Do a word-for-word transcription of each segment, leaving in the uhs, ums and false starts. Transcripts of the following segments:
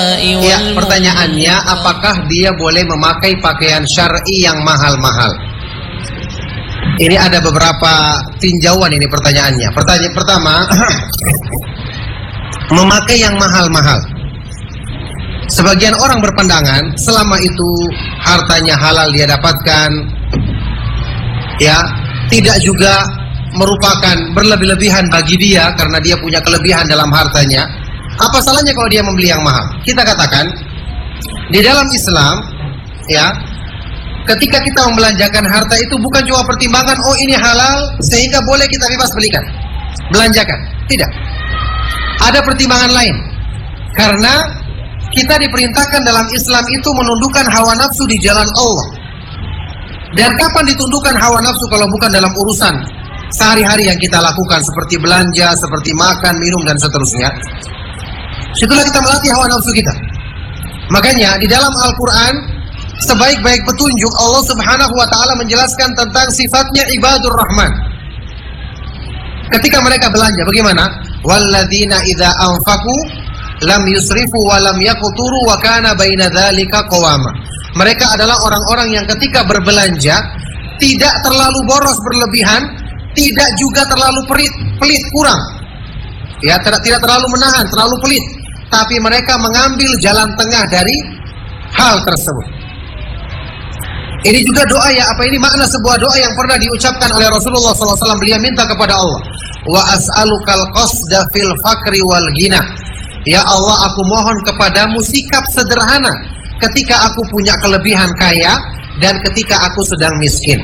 Ya, pertanyaannya, apakah dia boleh memakai pakaian syar'i yang mahal-mahal? Ini ada beberapa tinjauan ini pertanyaannya. Pertanyaan pertama, memakai yang mahal-mahal. Sebagian orang berpandangan selama itu hartanya halal dia dapatkan, ya, tidak juga merupakan berlebih-lebihan bagi dia karena dia punya kelebihan dalam hartanya. Apa salahnya kalau dia membeli yang mahal? Kita katakan di dalam Islam, ya, ketika kita membelanjakan harta itu bukan cuma pertimbangan oh ini halal sehingga boleh kita bebas belikan, belanjakan. Tidak. Ada pertimbangan lain. Karena kita diperintahkan dalam Islam itu menundukkan hawa nafsu di jalan Allah. Dan kapan ditundukkan hawa nafsu kalau bukan dalam urusan sehari-hari yang kita lakukan seperti belanja, seperti makan, minum dan seterusnya. Situlah kita melatih hawa nafsu kita. Makanya di dalam Al-Quran sebaik-baik petunjuk Allah Subhanahu wa ta'ala menjelaskan tentang sifatnya ibadur rahman. Ketika mereka belanja bagaimana? Walladzina idza anfaqu lam yusrifu wa lam yaqturu wa kana baina dzalika qawama. Mereka adalah orang-orang yang ketika berbelanja tidak terlalu boros berlebihan, tidak juga terlalu pelit, pelit kurang. Ya, tidak, tidak terlalu menahan, terlalu pelit. Tapi mereka mengambil jalan tengah dari hal tersebut. Ini juga doa ya, apa ini makna sebuah doa yang pernah diucapkan oleh Rasulullah shallallahu alaihi wasallam. Beliau minta kepada Allah, wa as'alukal qasda fil fakri wal ghina. Ya Allah, aku mohon kepadamu sikap sederhana ketika aku punya kelebihan kaya dan ketika aku sedang miskin.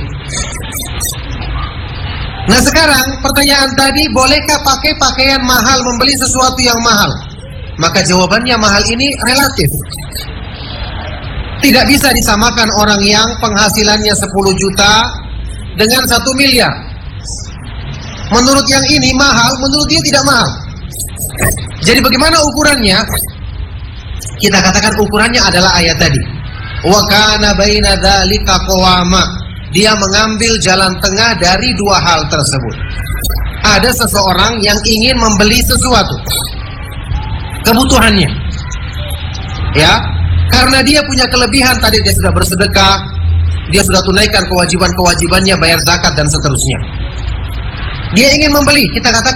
Nah sekarang pertanyaan tadi, bolehkah pakai pakaian mahal, membeli sesuatu yang mahal? Maka jawabannya mahal ini relatif. Tidak bisa disamakan orang yang penghasilannya sepuluh juta dengan satu miliar. Menurut yang ini mahal, menurut dia tidak mahal. Jadi bagaimana ukurannya? Kita katakan ukurannya adalah ayat tadi. Wa kana baina dzalika qawama. Dia mengambil jalan tengah dari dua hal tersebut. Ada seseorang yang ingin membeli sesuatu, kebutuhannya, ya, karena dia punya kelebihan tadi, dia sudah bersedekah, dia sudah tunaikan kewajiban-kewajibannya, bayar zakat dan seterusnya. Dia ingin membeli, kita katakan